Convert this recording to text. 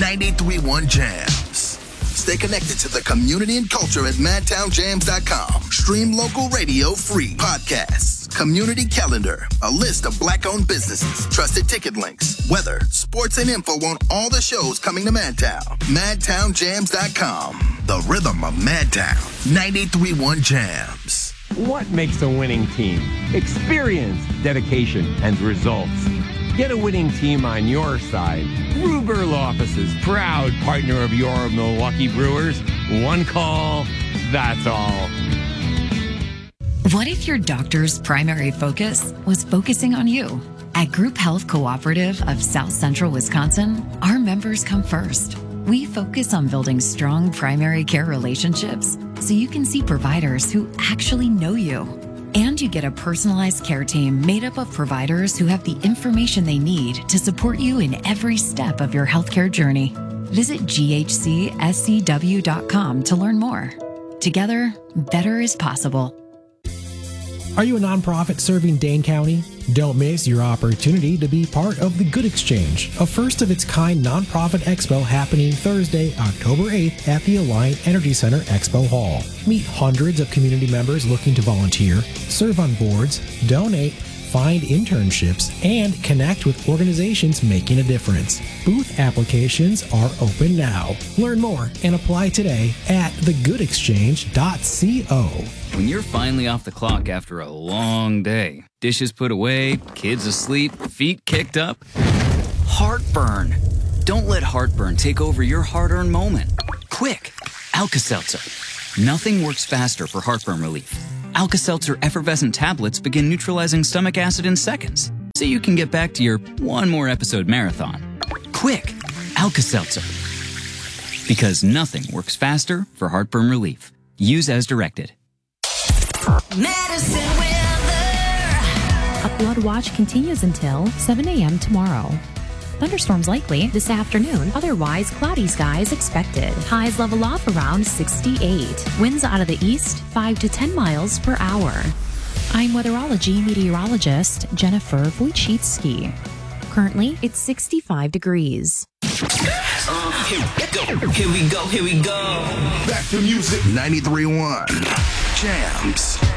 93.1 Jams. Stay connected to the community and culture at madtownjams.com. Stream local radio free podcasts, community calendar, a list of black-owned businesses, trusted ticket links, weather, sports, and info on all the shows coming to Madtown. madtownjams.com. The rhythm of Madtown. 93.1 Jams. What makes a winning team? Experience, dedication, and results. Get a winning team on your side. Ruger Law Offices, proud partner of your Milwaukee Brewers. One call, that's all. What if your doctor's primary focus was focusing on you? At Group Health Cooperative of South Central Wisconsin, our members come first. We focus on building strong primary care relationships so you can see providers who actually know you. And you get a personalized care team made up of providers who have the information they need to support you in every step of your healthcare journey. Visit ghcscw.com to learn more. Together, better is possible. Are you a nonprofit serving Dane County? Don't miss your opportunity to be part of the Good Exchange, a first-of-its-kind nonprofit expo happening Thursday, October 8th at the Alliant Energy Center Expo Hall. Meet hundreds of community members looking to volunteer, serve on boards, donate, find internships, and connect with organizations making a difference. Booth applications are open now. Learn more and apply today at thegoodexchange.co. When you're finally off the clock after a long day, dishes put away, kids asleep, feet kicked up, heartburn. Don't let heartburn take over your hard-earned moment. Quick, Alka-Seltzer. Nothing works faster for heartburn relief. Alka-Seltzer effervescent tablets begin neutralizing stomach acid in seconds, so you can get back to your one more episode marathon. Quick, Alka-Seltzer. Because nothing works faster for heartburn relief. Use as directed. Medicine weather. A flood watch continues until 7 a.m. tomorrow. Thunderstorms likely this afternoon. Otherwise, cloudy skies expected. Highs level off around 68. Winds out of the east 5 to 10 miles per hour. I'm weatherology meteorologist Jennifer Wojcicki. Currently, it's 65 degrees. Here we go. Back to music. 93.1 Jams.